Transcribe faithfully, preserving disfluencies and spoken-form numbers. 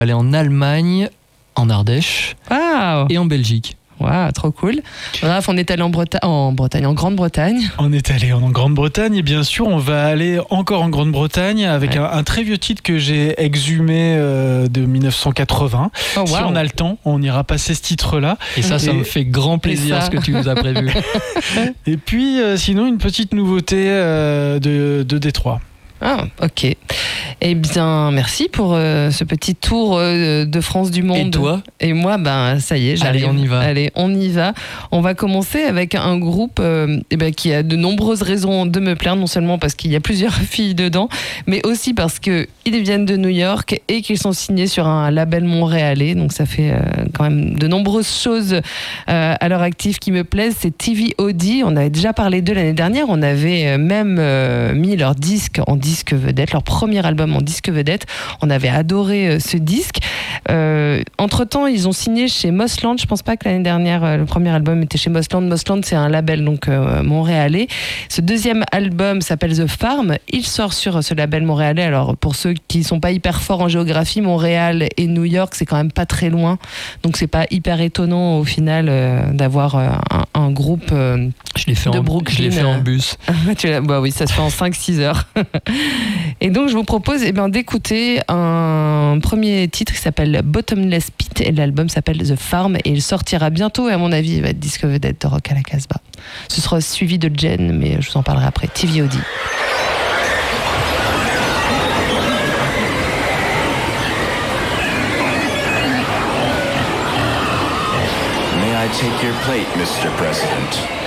aller en Allemagne, en Ardèche Wow. et en Belgique. Waouh, trop cool. Raph, on est allé en, Breta- en Bretagne, en Grande-Bretagne. On est allé en Grande-Bretagne et bien sûr on va aller encore en Grande-Bretagne avec Ouais. un, un très vieux titre que j'ai exhumé euh, de dix-neuf cent quatre-vingts. Oh, Si wow. on a le temps, on ira passer ce titre-là. Et ça, ça Et- me fait grand plaisir ça. ce que tu nous as prévu. Et puis euh, sinon une petite nouveauté euh, de, de Détroit. Ah, ok. Eh bien, merci pour euh, ce petit tour euh, de France du monde. Et toi ? Et moi, ben, ça y est, j'arrive. Allez, on y va. Allez, on y va. On va commencer avec un groupe euh, eh ben, qui a de nombreuses raisons de me plaire, non seulement parce qu'il y a plusieurs filles dedans, mais aussi parce qu'ils viennent de New York et qu'ils sont signés sur un label montréalais. Donc, ça fait euh, quand même de nombreuses choses euh, à leur actif qui me plaisent. C'est T V O D. On avait déjà parlé d'eux l'année dernière. On avait même euh, mis leur disque en disque vedette, leur premier album en disque vedette. On avait adoré euh, ce disque. Euh, entre-temps, ils ont signé chez Mossland. Je pense pas que l'année dernière, euh, le premier album était chez Mossland. Mossland, c'est un label donc euh, montréalais. Ce deuxième album s'appelle The Farm. Il sort sur ce label montréalais. Alors, pour ceux qui sont pas hyper forts en géographie, Montréal et New York, c'est quand même pas très loin. Donc, c'est pas hyper étonnant au final euh, d'avoir euh, un, un groupe euh, Je l'ai fait, de en, Brooklyn. je l'ai fait en bus. Tu l'as- bah oui, ça se fait en cinq six heures. Et donc, je vous propose eh bien, d'écouter un premier titre qui s'appelle Bottomless Pit et l'album s'appelle The Farm et il sortira bientôt et à mon avis, il va être disque vedette de Rock à la Casbah. Ce sera suivi de Jen, mais je vous en parlerai après. T V O D. May I take your plate, Mister President?